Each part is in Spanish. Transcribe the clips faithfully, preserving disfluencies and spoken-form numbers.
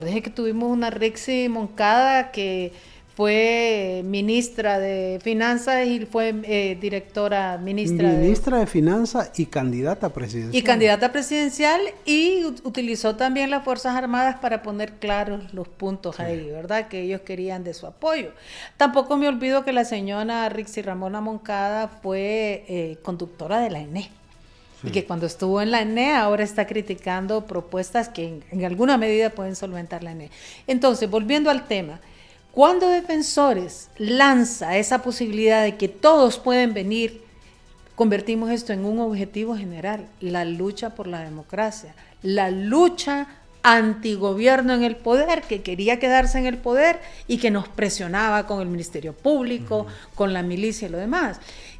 Desde que tuvimos una Rixi Moncada que fue ministra de Finanzas y fue eh, directora, ministra, ministra de, de Finanzas y candidata presidencial. Y candidata presidencial y utilizó también las Fuerzas Armadas para poner claros los puntos sí. ahí, ¿verdad? Que ellos querían de su apoyo. Tampoco me olvido que la señora Rixi Ramona Moncada fue eh, conductora de la E N E. Sí. Y que cuando estuvo en la E N E ahora está criticando propuestas que en, en alguna medida pueden solventar la E N E. Entonces, volviendo al tema, cuando Defensores lanza esa posibilidad de que todos pueden venir, convertimos esto en un objetivo general, la lucha por la democracia, la lucha antigobierno en el poder, que quería quedarse en el poder y que nos presionaba con el Ministerio Público, uh-huh. con la milicia y lo demás.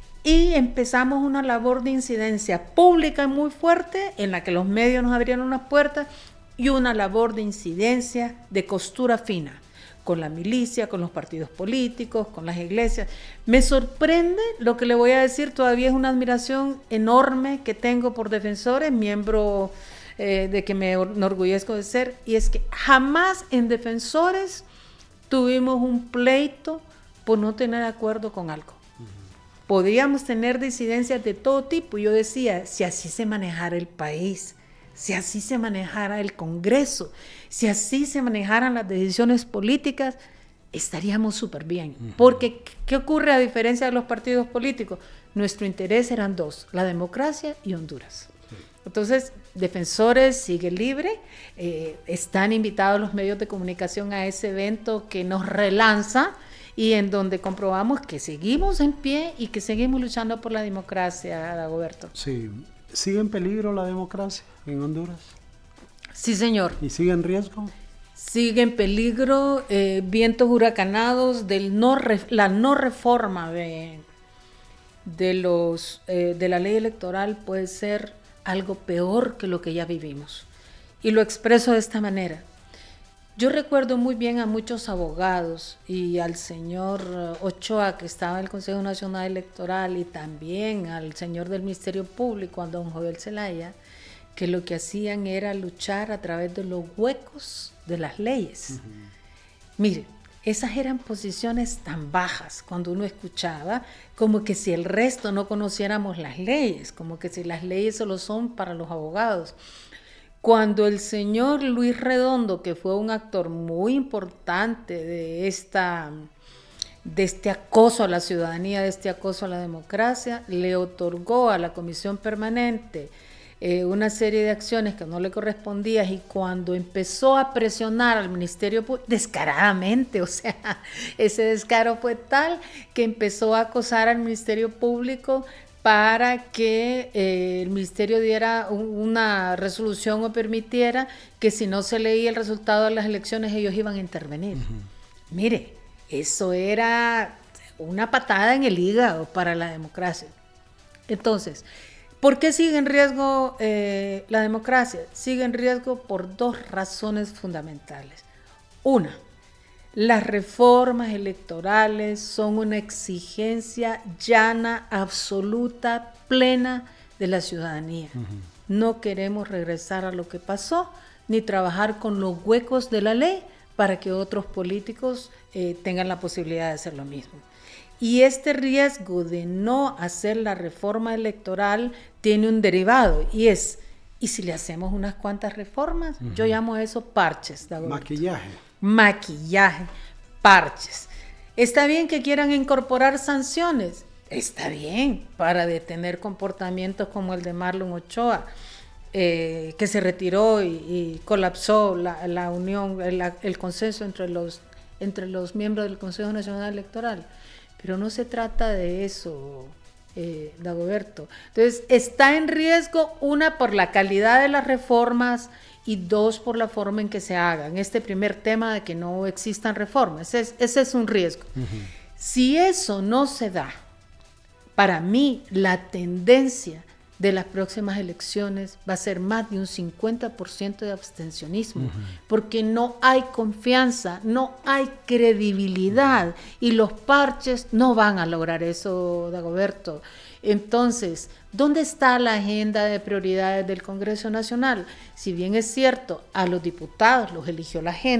Y empezamos una labor de incidencia pública muy fuerte, en la que los medios nos abrieron las puertas, y una labor de incidencia de costura fina, con la milicia, con los partidos políticos, con las iglesias. Me sorprende lo que le voy a decir, todavía es una admiración enorme que tengo por Defensores, miembro eh, de que me enorgullezco de ser, y es que jamás en Defensores tuvimos un pleito por no tener acuerdo con algo. Uh-huh. Podíamos tener disidencias de todo tipo, y yo decía, si así se manejara el país, si así se manejara el Congreso, si así se manejaran las decisiones políticas, estaríamos súper bien. Uh-huh. Porque, ¿qué ocurre a diferencia de los partidos políticos? Nuestro interés eran dos, la democracia y Honduras. Sí. Entonces, Defensores sigue libre, eh, están invitados los medios de comunicación a ese evento que nos relanza y en donde comprobamos que seguimos en pie y que seguimos luchando por la democracia, Dagoberto. Sí. ¿Sigue en peligro la democracia en Honduras? Sí, señor. ¿Y sigue en riesgo? Sigue en peligro, eh, vientos huracanados, del no ref, la no reforma de, de, los, eh, de la ley electoral puede ser algo peor que lo que ya vivimos. Y lo expreso de esta manera. Yo recuerdo muy bien a muchos abogados y al señor Ochoa, que estaba en el Consejo Nacional Electoral, y también al señor del Ministerio Público, a don Joel Zelaya, que lo que hacían era luchar a través de los huecos de las leyes. Uh-huh. Mire, esas eran posiciones tan bajas cuando uno escuchaba, como que si el resto no conociéramos las leyes, como que si las leyes solo son para los abogados. Cuando el señor Luis Redondo, que fue un actor muy importante de, esta, de este acoso a la ciudadanía, de este acoso a la democracia, le otorgó a la Comisión Permanente eh, una serie de acciones que no le correspondían, y cuando empezó a presionar al Ministerio Público, descaradamente, o sea, ese descaro fue tal que empezó a acosar al Ministerio Público para que eh, el ministerio diera un, una resolución o permitiera que si no se leía el resultado de las elecciones ellos iban a intervenir. Uh-huh. Mire, eso era una patada en el hígado para la democracia. Entonces, ¿por qué sigue en riesgo eh, la democracia? Sigue en riesgo por dos razones fundamentales. Una, las reformas electorales son una exigencia llana, absoluta, plena de la ciudadanía. Uh-huh. No queremos regresar a lo que pasó, ni trabajar con los huecos de la ley para que otros políticos eh, tengan la posibilidad de hacer lo mismo. Y este riesgo de no hacer la reforma electoral tiene un derivado, y es, ¿y si le hacemos unas cuantas reformas? Uh-huh. Yo llamo eso parches. Maquillaje. Maquillaje, parches. Está bien que quieran incorporar sanciones, está bien, para detener comportamientos como el de Marlon Ochoa, eh, que se retiró y, y colapsó la, la unión, el, el consenso entre los, entre los miembros del Consejo Nacional Electoral. Pero no se trata de eso, eh, Dagoberto. Entonces, está en riesgo, una, por la calidad de las reformas, y dos, por la forma en que se hagan. Este primer tema de que no existan reformas, ese es, ese es un riesgo. Uh-huh. Si eso no se da, para mí la tendencia de las próximas elecciones va a ser más de un cincuenta por ciento de abstencionismo, uh-huh. porque no hay confianza, no hay credibilidad, uh-huh. y los parches no van a lograr eso, Dagoberto. Entonces, ¿dónde está la agenda de prioridades del Congreso Nacional? Si bien es cierto, a los diputados los eligió la gente,